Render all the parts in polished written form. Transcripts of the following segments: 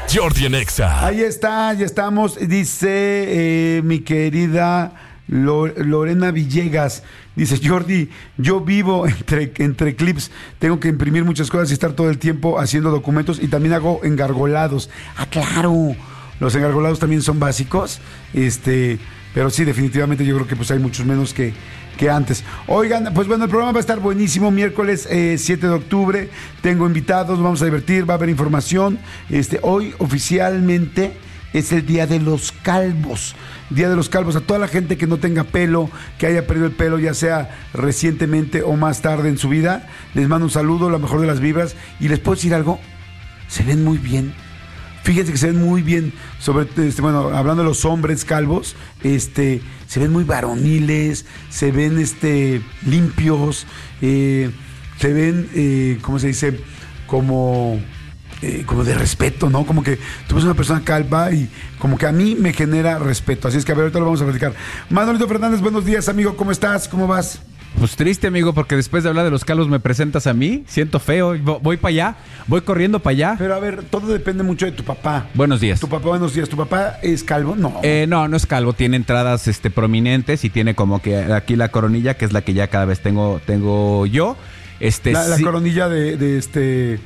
Jordi en Exa. Ahí está, ya estamos. Dice mi querida Lorena Villegas. Dice, Jordi, yo vivo entre clips. Tengo que imprimir muchas cosas y estar todo el tiempo haciendo documentos. Y también hago engargolados. Ah, claro. Los engargolados también son básicos. Pero sí, definitivamente yo creo que pues hay muchos menos que antes. Oigan, pues bueno, el programa va a estar buenísimo. Miércoles 7 de octubre. Tengo invitados, vamos a divertir, va a haber información. Hoy oficialmente es el Día de los Calvos. Día de los Calvos. A toda la gente que no tenga pelo, que haya perdido el pelo, ya sea recientemente o más tarde en su vida, les mando un saludo, la mejor de las vibras. Y les puedo decir algo, se ven muy bien. Fíjense que se ven muy bien, hablando de los hombres calvos, se ven muy varoniles, se ven limpios, se ven, ¿cómo se dice? Como de respeto, ¿no? Como que tú ves una persona calva y como que a mí me genera respeto. Así es que a ver, ahorita lo vamos a platicar. Manolito Fernández, buenos días, amigo, ¿cómo estás? ¿Cómo vas? Pues triste, amigo, porque después de hablar de los calvos me presentas a mí. Siento feo, voy para allá, voy corriendo para allá. Pero a ver, todo depende mucho de tu papá. Buenos días. Buenos días. ¿Tu papá es calvo? No. No es calvo, tiene entradas prominentes y tiene como que aquí la coronilla, que es la que ya cada vez tengo yo. La coronilla es de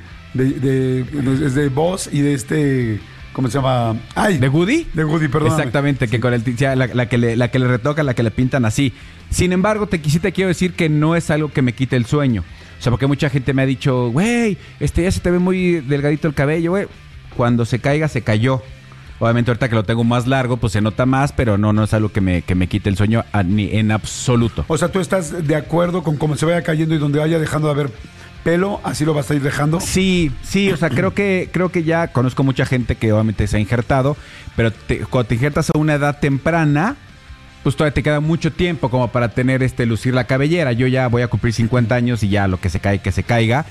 Boss y de ¿cómo se llama? ¡Ay! ¿De Woody? De Woody, perdón. Exactamente, sí. Que con la que le retoca, la que le pintan así. Sin embargo, sí te quiero decir que no es algo que me quite el sueño. O sea, porque mucha gente me ha dicho, güey, ya se te ve muy delgadito el cabello, güey. Cuando se caiga, se cayó. Obviamente ahorita que lo tengo más largo, pues se nota más, pero no es algo que me quite el sueño ni en absoluto. O sea, ¿tú estás de acuerdo con cómo se vaya cayendo y donde vaya dejando de haber pelo, así lo vas a ir dejando? Sí, o sea, creo que ya conozco mucha gente que obviamente se ha injertado, pero cuando te injertas a una edad temprana, pues todavía te queda mucho tiempo como para tener lucir la cabellera. Yo ya voy a cumplir 50 años y ya lo que se cae, que se caiga.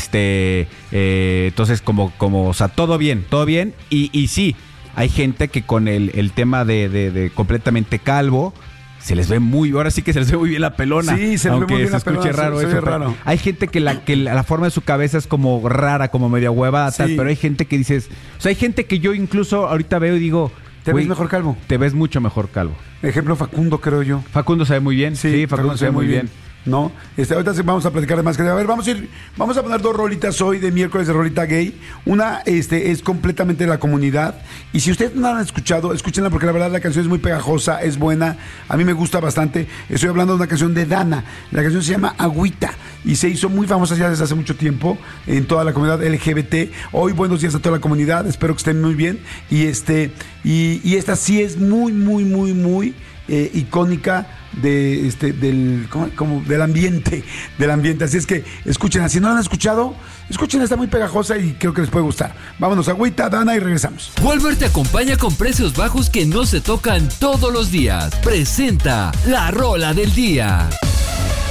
Entonces como, o sea, todo bien. Y sí, hay gente que con el tema de completamente calvo, se les ve ahora sí que se les ve muy bien la pelona. Sí, se les ve muy bien la pelona. Aunque se escuche raro eso. Raro. Hay gente que la forma de su cabeza es como rara, como media huevada, sí. Tal, pero hay gente que dices... O sea, hay gente que yo incluso ahorita veo y digo... ¿Te ves mejor calvo? Te ves mucho mejor calvo. Ejemplo, Facundo, creo yo. Facundo se ve muy bien. Sí, Facundo se ve muy bien. ¿No? Ahorita vamos a platicar de más. A ver, vamos a poner 2 rolitas hoy de miércoles de Rolita Gay. Una es completamente de la comunidad. Y si ustedes no la han escuchado, escúchenla porque la verdad la canción es muy pegajosa, es buena. A mí me gusta bastante. Estoy hablando de una canción de Dana. La canción se llama Agüita y se hizo muy famosa ya desde hace mucho tiempo en toda la comunidad LGBT. Hoy buenos días a toda la comunidad. Espero que estén muy bien. Y esta sí es muy, muy, muy, muy icónica del ambiente, así es que escúchenla, si no la han escuchado, escúchenla, está muy pegajosa y creo que les puede gustar. Vámonos, Agüita, Dana, y regresamos. Walmart te acompaña con precios bajos que no se tocan todos los días. Presenta la rola del día.